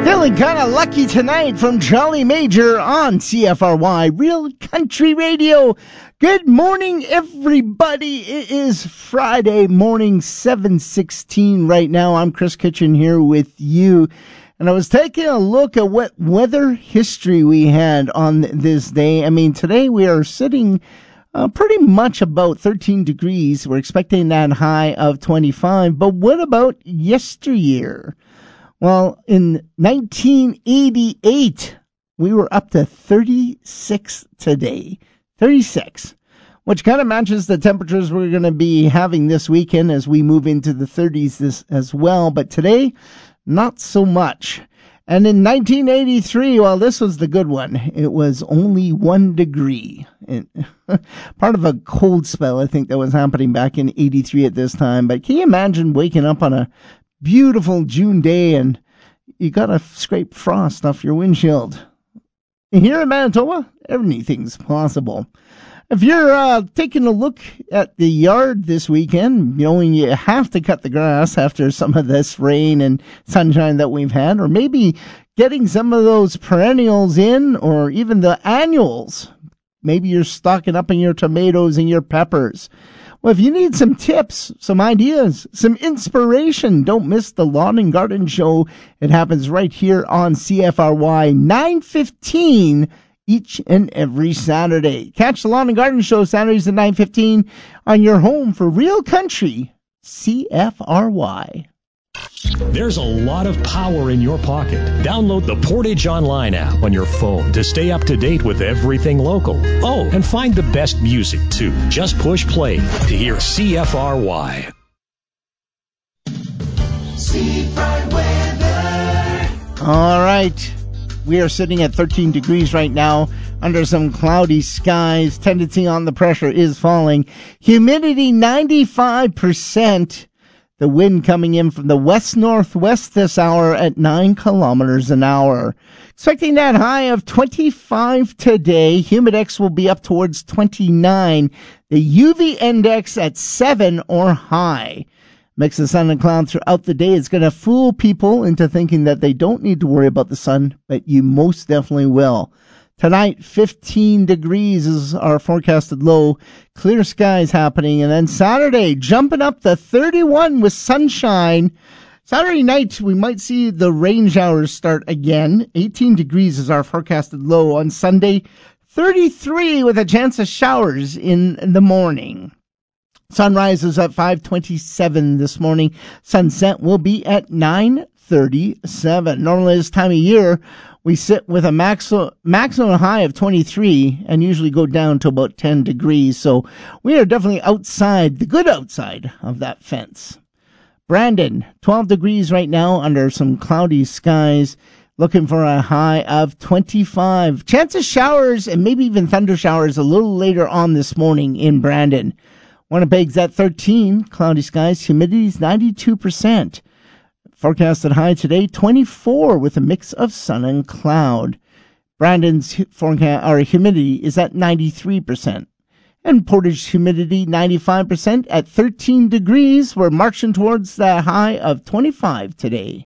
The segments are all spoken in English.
Feeling kind of lucky tonight from Charlie Major on CFRY Real Country Radio. Good morning, everybody. It is Friday morning, 7:16 right now. I'm Chris Kitchen here with you. And I was taking a look at what weather history we had on this day. I mean, today we are sitting pretty much about 13 degrees. We're expecting that high of 25. But what about yesteryear? Well, in 1988, we were up to 36 today. 36, which kind of matches the temperatures we're going to be having this weekend as we move into the 30s as well. But today, not so much. And in 1983, well, this was the good one. It was only 1 degree. Part of a cold spell, I think, that was happening back in 83 at this time. But can you imagine waking up on a beautiful June day and you got to scrape frost off your windshield? Here in Manitoba, anything's possible. If you're taking a look at the yard this weekend, knowing you have to cut the grass after some of this rain and sunshine that we've had, or maybe getting some of those perennials in, or even the annuals, maybe you're stocking up on your tomatoes and your peppers. Well, if you need some tips, some ideas, some inspiration, don't miss the Lawn and Garden Show. It happens right here on CFRY 9:15 each and every Saturday. Catch the Lawn and Garden Show Saturdays at 9:15 on your home for Real Country, CFRY. There's a lot of power in your pocket. Download the Portage Online app on your phone to stay up to date with everything local. Oh, and find the best music, too. Just push play to hear CFRY. Seafront weather. All right. We are sitting at 13 degrees right now under some cloudy skies. Tendency on the pressure is falling. Humidity 95%. The wind coming in from the west-northwest this hour at 9 kilometers an hour. Expecting that high of 25 today. Humidex will be up towards 29. The UV index at 7 or high. Mix of sun and cloud throughout the day. It's going to fool people into thinking that they don't need to worry about the sun, but you most definitely will. Tonight, 15 degrees is our forecasted low. Clear skies happening. And then Saturday, jumping up to 31 with sunshine. Saturday night, we might see the rain showers start again. 18 degrees is our forecasted low. On Sunday, 33 with a chance of showers in the morning. Sunrise is at 5:27 this morning. Sunset will be at 9:37. Normally this time of year, we sit with a maximum high of 23 and usually go down to about 10 degrees. So we are definitely outside, the good outside of that fence. Brandon, 12 degrees right now under some cloudy skies. Looking for a high of 25. Chance of showers and maybe even thunder showers a little later on this morning in Brandon. Winnipeg's at 13. Cloudy skies. Humidity is 92%. Forecasted high today, 24 with a mix of sun and cloud. Brandon's humidity is at 93%. And Portage humidity 95% at 13 degrees. We're marching towards the high of 25 today.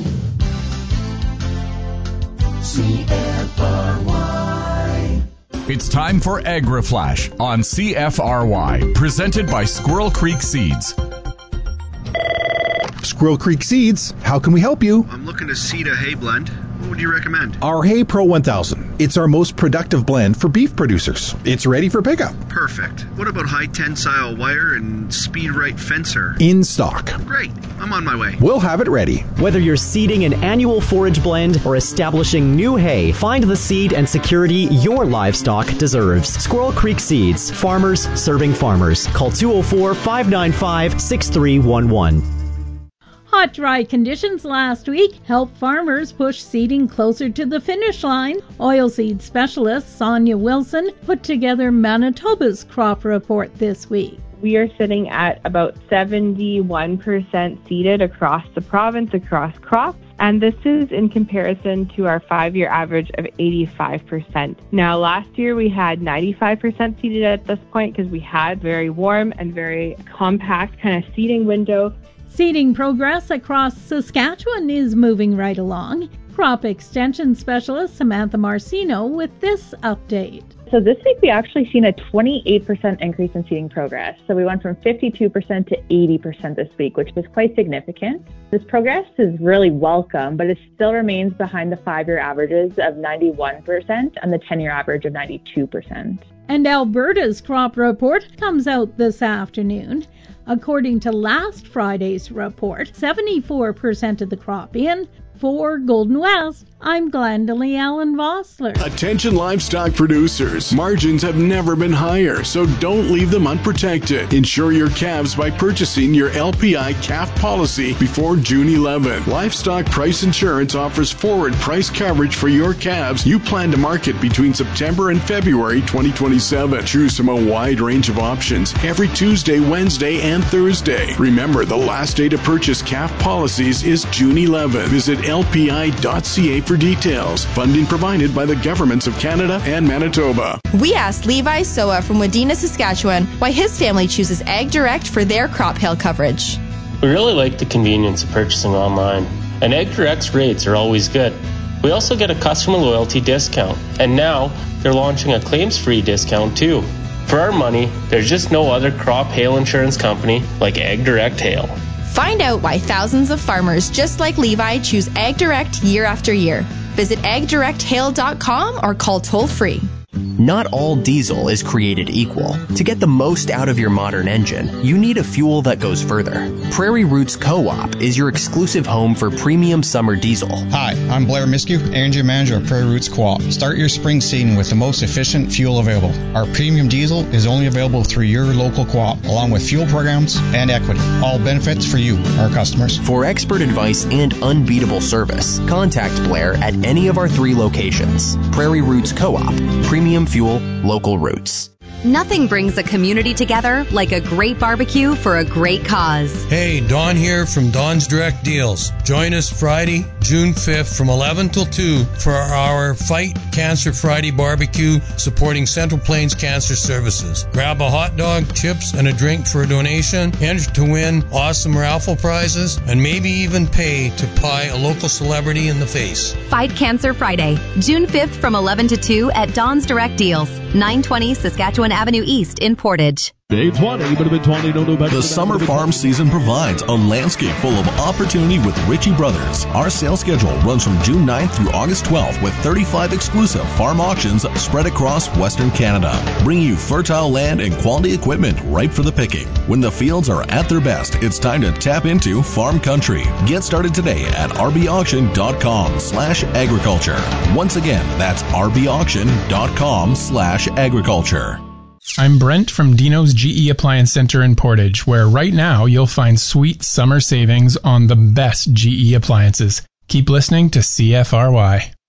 CFRY. It's time for AgriFlash on CFRY, presented by Squirrel Creek Seeds. Squirrel Creek Seeds, how can we help you? I'm looking to seed a hay blend. What would you recommend? Our Hay Pro 1000. It's our most productive blend for beef producers. It's ready for pickup. Perfect. What about high tensile wire and Speed Right fencer? In stock. Great. I'm on my way. We'll have it ready. Whether you're seeding an annual forage blend or establishing new hay, find the seed and security your livestock deserves. Squirrel Creek Seeds. Farmers serving farmers. Call 204-595-6311. Hot, dry conditions last week helped farmers push seeding closer to the finish line. Oilseed specialist Sonia Wilson put together Manitoba's crop report this week. We are sitting at about 71% seeded across the province, across crops. And this is in comparison to our 5-year average of 85%. Now, last year we had 95% seeded at this point because we had very warm and very compact kind of seeding window. Seeding progress across Saskatchewan is moving right along. Crop Extension Specialist Samantha Marcino with this update. So this week we actually seen a 28% increase in seeding progress. So we went from 52% to 80% this week, which was quite significant. This progress is really welcome, but it still remains behind the 5-year averages of 91% and the 10-year average of 92%. And Alberta's crop report comes out this afternoon. According to last Friday's report, 74% of the crop in. For Golden West, I'm Glendalee Allen Vossler. Attention livestock producers. Margins have never been higher, so don't leave them unprotected. Insure your calves by purchasing your LPI calf policy before June 11th. Livestock Price Insurance offers forward price coverage for your calves you plan to market between September and February 2027. Choose from a wide range of options every Tuesday, Wednesday, and Thursday. Remember, the last day to purchase calf policies is June 11th. Visit lpi.ca for details. Funding provided by the governments of Canada and Manitoba. We asked Levi Soa from Wadena, Saskatchewan, why his family chooses Ag Direct for their crop hail coverage. We really like the convenience of purchasing online, and Ag Direct's rates are always good. We also get a customer loyalty discount, and now they're launching a claims-free discount too. For our money, there's just no other crop hail insurance company like Ag Direct Hail. Find out why thousands of farmers just like Levi choose Ag Direct year after year. Visit agdirecthail.com or call toll-free. Not all diesel is created equal. To get the most out of your modern engine, you need a fuel that goes further. Prairie Roots Co-op is your exclusive home for premium summer diesel. Hi, I'm Blair Miskew, Engine Manager of Prairie Roots Co-op. Start your spring season with the most efficient fuel available. Our premium diesel is only available through your local co-op, along with fuel programs and equity. All benefits for you, our customers. For expert advice and unbeatable service, contact Blair at any of our 3 locations. Prairie Roots Co-op. Premium fuel, local roots. Nothing brings a community together like a great barbecue for a great cause. Hey, Don here from Don's Direct Deals. Join us Friday, June 5th from 11 till 2 for our Fight Cancer Friday barbecue supporting Central Plains Cancer Services. Grab a hot dog, chips, and a drink for a donation. Enter to win awesome raffle prizes and maybe even pay to pie a local celebrity in the face. Fight Cancer Friday, June 5th from 11 to 2 at Don's Direct Deals, 920 Saskatchewan Avenue East in Portage. The summer farm season provides a landscape full of opportunity with Ritchie Brothers. Our sales schedule runs from June 9th through August 12th with 35 exclusive farm auctions spread across Western Canada, bringing you fertile land and quality equipment ripe for the picking. When the fields are at their best, it's time to tap into farm country. Get started today at rbauction.com/agriculture. Once again, that's rbauction.com/agriculture. I'm Brent from Dino's GE Appliance Center in Portage, where right now you'll find sweet summer savings on the best GE appliances. Keep listening to CFRY.